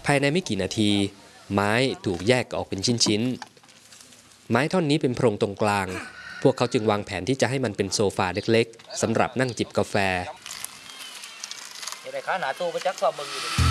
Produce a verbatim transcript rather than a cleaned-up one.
ภายในไม่กี่นาทีไม้ถูกแยกออกเป็นชิ้นๆไม้ท่อนนี้เป็นโพรงตรงกลางพวกเขาจึงวางแผนที่จะให้มันเป็นโซฟาเล็กๆสำหรับนั่งจิบกาแฟ